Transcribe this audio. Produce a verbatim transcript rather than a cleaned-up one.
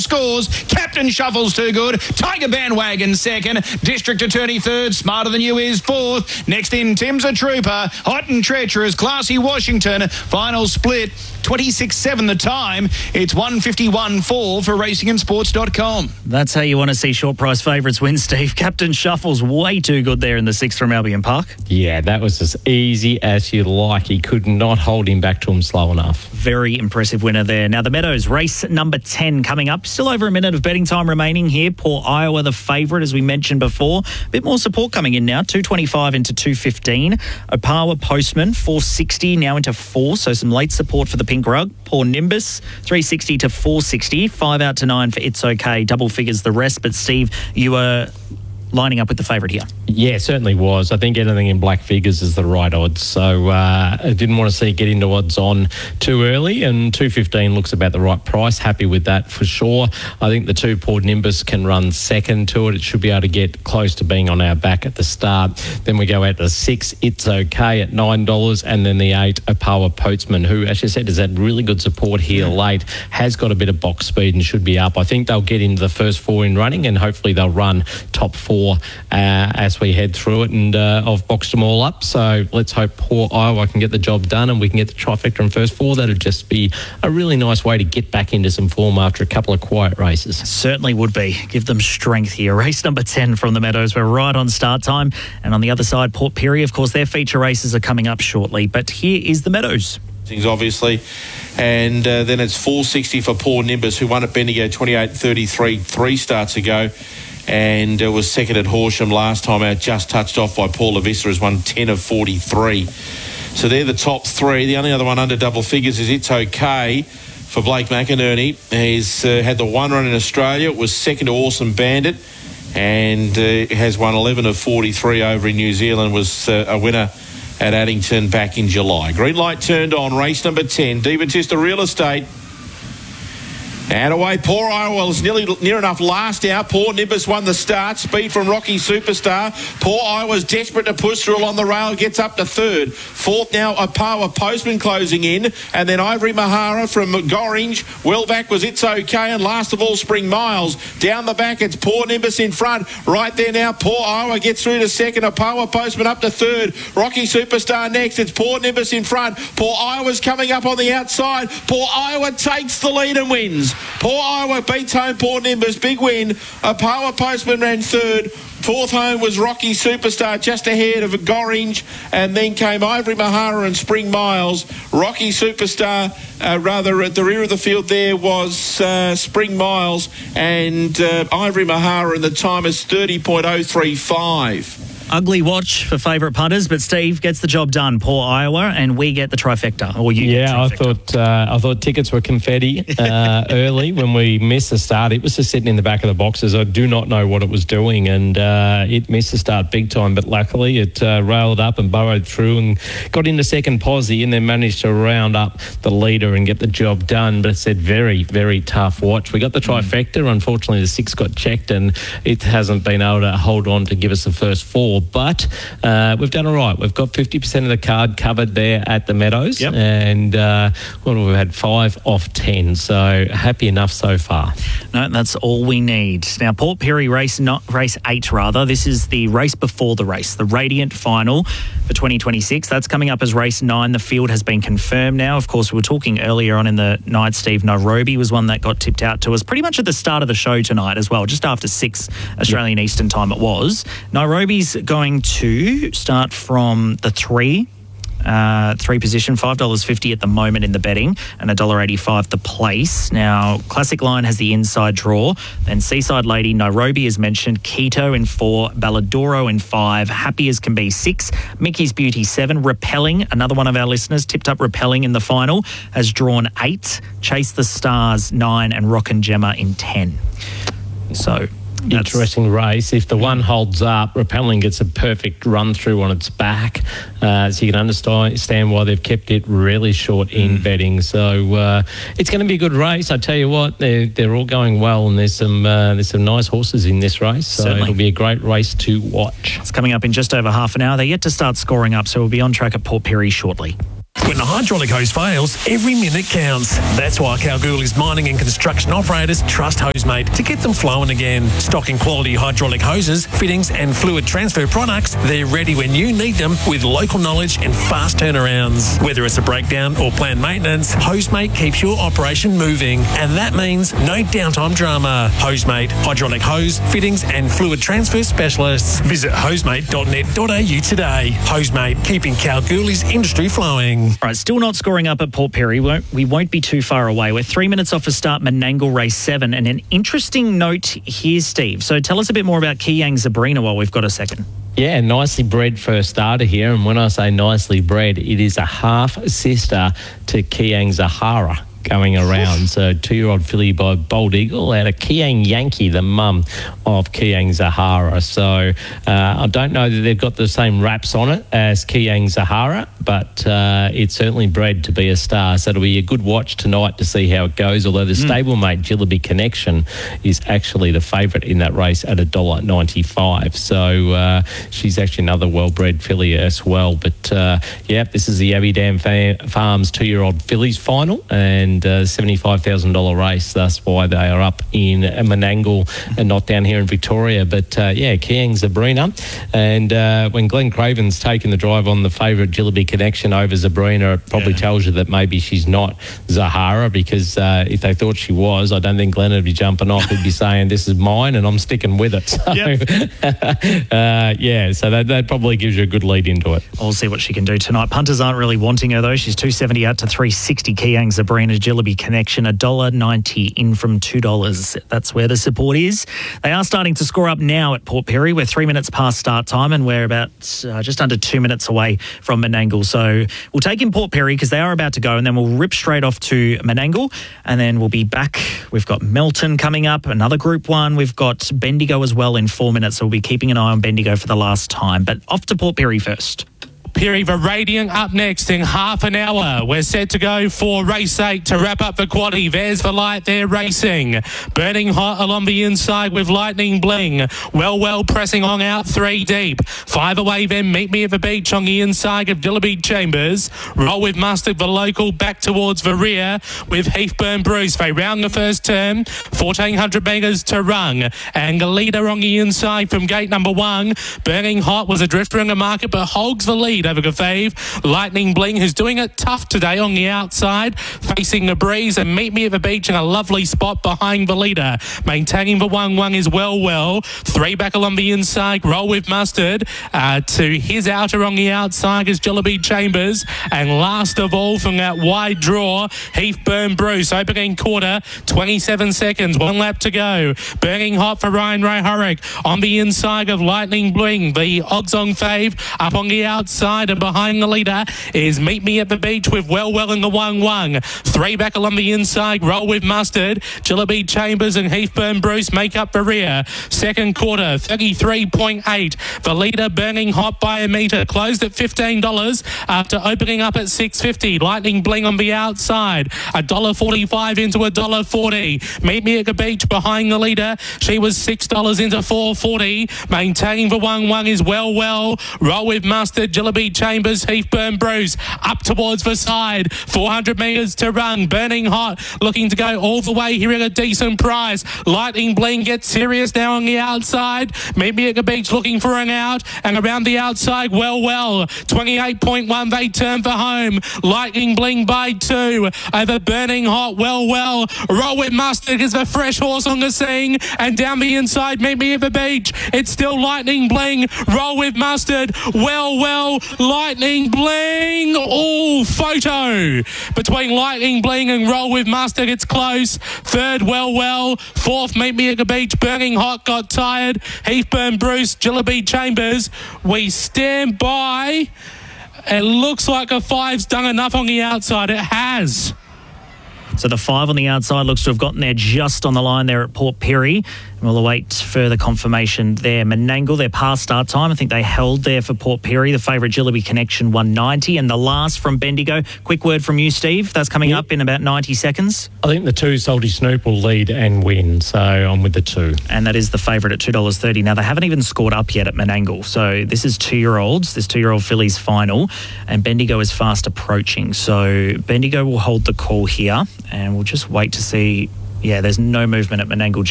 scores. Captain Shuffle's too good. Tiger Bandwagon second. District Attorney third. Smarter Than You is fourth. Next in, Tim's a Trooper. Hot and Treacherous. Classy Washington. Final split, twenty-six seven the time. It's one fifty-one four for racing and sports dot com. That's how you want to see short price favourites win, Steve. Captain Shuffle's way too good there in the sixth from Albion Park. Yeah, that was as easy as you like. He could not hold him back to him slow enough. Very impressive winner there. Now the Meadows, race number ten coming up. Still over a minute of betting time remaining here. Port Iowa the favourite, as we mentioned before. A bit more support coming in now, two twenty-five into two fifteen. Opawa Postman, four sixty now into four, so some late support for the Pink Rug. Poor Nimbus, three sixty to four sixty. Five out to nine for It's Okay. Double figures the rest. But Steve, you were lining up with the favourite here. Yeah, certainly was. I think anything in black figures is the right odds. So uh, I didn't want to see it get into odds on too early, and two fifteen looks about the right price. Happy with that for sure. I think the two Port Nimbus can run second to it. It should be able to get close to being on our back at the start. Then we go out to the six, It's Okay at nine dollars, and then the eight, Opawa Postman, who, as you said, has had really good support here late, has got a bit of box speed and should be up. I think they'll get into the first four in running, and hopefully they'll run top four Uh, as we head through it, and uh, I've boxed them all up, so let's hope poor Iowa can get the job done and we can get the trifecta in first four. That'd just be a really nice way to get back into some form after a couple of quiet races. Certainly would be. Give them strength here. Race number ten from the Meadows. We're right on start time, and on the other side, Port Pirie, of course, their feature races are coming up shortly, but here is the Meadows. Things obviously, and uh, then it's four sixty for poor Nimbus, who won at Bendigo twenty-eight thirty-three three starts ago, and uh, was second at Horsham last time out, just touched off by Paul Lavista, has won ten of forty-three. So they're the top three. The only other one under double figures is It's Okay for Blake McInerney. He's uh, had the one run in Australia, was second to Awesome Bandit, and uh, has won eleven of forty-three over in New Zealand, was uh, a winner at Addington back in July. Green light turned on, race number ten, Di Battista Real Estate. And away, poor Iowa was nearly near enough last out. Poor Nimbus won the start. Speed from Rocky Superstar. Poor Iowa's desperate to push through along the rail. Gets up to third. Fourth now, Opawa Postman closing in. And then Ivory Mahara from Gorringe. Well back was It's Okay. And last of all, Spring Miles. Down the back, it's poor Nimbus in front. Right there now, poor Iowa gets through to second. Opawa Postman up to third. Rocky Superstar next. It's poor Nimbus in front. Poor Iowa's coming up on the outside. Poor Iowa takes the lead and wins. Poor Iowa beats home poor Nimbus. Big win. Opawa Postman ran third. Fourth home was Rocky Superstar, just ahead of Gorringe, and then came Ivory Mahara and Spring Miles. Rocky Superstar, uh, rather at the rear of the field there was uh, Spring Miles, and uh, Ivory Mahara, and the time is thirty point oh three five. Ugly watch for favourite punters, but Steve gets the job done. Poor Iowa, and we get the trifecta. Or you yeah, get the I trifecta. thought uh, I thought tickets were confetti uh, early when we missed the start. It was just sitting in the back of the boxes. I do not know what it was doing, and uh, it missed the start big time. But luckily, it uh, railed up and burrowed through and got into second posse, and then managed to round up the leader and get the job done. But it's a very, very tough watch. We got the trifecta. Mm. Unfortunately, the six got checked, and it hasn't been able to hold on to give us the first four. But uh, we've done all right. We've got fifty percent of the card covered there at the Meadows. Yep. And uh, well, we've had five off ten. So happy enough so far. No, that's all we need. Now, Port Pirie race, not race eight, rather. This is the race before the race, the Radiant Final for twenty twenty-six. That's coming up as race nine. The field has been confirmed now. Of course, we were talking earlier on in the night, Steve. Nairobi was one that got tipped out to us pretty much at the start of the show tonight as well, just after six Australian yep. Eastern time it was. Nairobi's going to start from the three. Uh, three position, five dollars fifty at the moment in the betting, and one dollar eighty-five the place. Now, Classic Line has the inside draw. Then Seaside Lady, Nairobi is mentioned, Quito in four, Balladoro in five, Happy as Can Be six, Mickey's Beauty seven, Repelling, another one of our listeners, tipped up Repelling in the final, has drawn eight, Chase the Stars nine, and Rockin' Gemma in ten. So... That's interesting race. If the one holds up, Repelling gets a perfect run through on its back, uh, so you can understand why they've kept it really short in mm. betting. So uh, it's going to be a good race. I tell you what, they're, they're all going well, and there's some uh, there's some nice horses in this race. So Certainly. It'll be a great race to watch. It's coming up in just over half an hour. They're yet to start scoring up, so we'll be on track at Port Pirie shortly. When the hydraulic hose fails, every minute counts. That's why Kalgoorlie's mining and construction operators trust Hosemate to get them flowing again. Stocking quality hydraulic hoses, fittings and fluid transfer products, they're ready when you need them with local knowledge and fast turnarounds. Whether it's a breakdown or planned maintenance, Hosemate keeps your operation moving. And that means no downtime drama. Hosemate, hydraulic hose, fittings and fluid transfer specialists. Visit hosemate dot net dot a u today. Hosemate, keeping Kalgoorlie's industry flowing. All right, still not scoring up at Port Pirie. We won't, we won't be too far away. We're three minutes off a start, Menangle race seven. And an interesting note here, Steve. So tell us a bit more about Kiyang Zabrina while we've got a second. Yeah, nicely bred first starter here. And when I say nicely bred, it is a half-sister to Kiyang Zahara going around. So two-year-old filly by Bold Eagle out of Kiyang Yankee, the mum of Kiyang Zahara. So uh, I don't know that they've got the same wraps on it as Kiyang Zahara, but uh, it's certainly bred to be a star. So it'll be a good watch tonight to see how it goes, although the stablemate Jillaby Connection is actually the favourite in that race at one dollar ninety-five. So uh, she's actually another well-bred filly as well. But uh, yeah, this is the Abidam Fa- Farms two-year-old fillies final, and And uh, seventy-five thousand dollars race. That's why they are up in Menangle and not down here in Victoria. But uh, yeah, Kiyang Zabrina. And uh, when Glenn Craven's taken the drive on the favourite Jillaby Connection over Zabrina, it probably yeah. tells you that maybe she's not Zahara, because uh, if they thought she was, I don't think Glenn would be jumping off. He'd be saying, this is mine and I'm sticking with it. So, yep. uh, yeah, so that, that probably gives you a good lead into it. We'll see what she can do tonight. Punters aren't really wanting her, though. She's two seventy out to three sixty. Kiyang Zabrina, Jillaby Connection, one dollar ninety in from two dollars. That's where the support is. They are starting to score up now at Port Pirie. We're three minutes past start time and we're about uh, just under two minutes away from Menangle. So we'll take in Port Pirie because they are about to go, and then we'll rip straight off to Menangle, and then we'll be back. We've got Melton coming up, another Group one. We've got Bendigo as well in four minutes, so we'll be keeping an eye on Bendigo for the last time. But off to Port Pirie first. Pirie for Radiant up next in half an hour. We're set to go for race eight to wrap up the quaddie. There's the light there racing. Burning hot along the inside with Lightning Bling. Well, well pressing on out three deep. Five away then. Meet Me at the Beach on the inside of Jillaby Chambers. Roll with Mustard the local back towards the rear with Heathburn Bruce. They round the first turn. fourteen hundred metres to run. And the leader on the inside from gate number one. Burning Hot was a drifter in the market but holds the lead over Gafave. Lightning Bling, who's doing it tough today on the outside, facing the breeze, and Meet Me at the Beach in a lovely spot behind the leader. Maintaining the one one is well well. Three back along the inside. Roll with Mustard. Uh, to his outer on the outside is Jillaby Chambers. And last of all from that wide draw, Heathburn Bruce. Opening quarter, twenty-seven seconds. One lap to go. Burning Hot for Ryan Ray Horrick. On the inside of Lightning Bling, the odds-on fave up on the outside. And behind the leader is Meet Me at the Beach with Well Well in the one one. Three back along the inside. Roll with Mustard. Jillaby Chambers and Heathburn Bruce make up the rear. Second quarter, thirty-three point eight. The leader Burning Hot by a metre. Closed at fifteen dollars after opening up at six fifty. Lightning Bling on the outside. one dollar forty-five into one dollar forty. Meet Me at the Beach behind the leader. She was six dollars into four forty. Maintaining the one one is Well Well. Roll with Mustard. Jillaby Chambers, Heathburn Bruce up towards the side. four hundred metres to run. Burning Hot looking to go all the way here at a decent price. Lightning Bling gets serious now on the outside. Meet Me at the Beach looking for an out. And around the outside, Well Well. twenty-eight point one, they turn for home. Lightning Bling by two. Over Burning Hot, Well Well. Roll with Mustard is the fresh horse on the scene. And down the inside, Meet Me at the Beach. It's still Lightning Bling. Roll with Mustard. Well Well. Lightning Bling. Oh, photo between Lightning Bling and Roll with Mustard. It's close. Third, Well Well. Fourth, Meet Me at the Beach. Burning Hot got tired. Heathburn Bruce, Jillaby Chambers. We stand by. It looks like a five's done enough on the outside. It has. So the five on the outside looks to have gotten there just on the line there at Port Pirie. And we'll await further confirmation there. Menangle, their past start time, I think they held there for Port Pirie. The favourite Jillaby Connection one ninety. And the last from Bendigo. Quick word from you, Steve. That's coming Yep. up in about ninety seconds. I think the two, Salty Snoop, will lead and win. So I'm with the two. And that is the favourite at two dollars thirty. Now, they haven't even scored up yet at Menangle. So this is two-year-olds, this two-year-old fillies final. And Bendigo is fast approaching. So Bendigo will hold the call here. And we'll just wait to see. Yeah, there's no movement at Menangle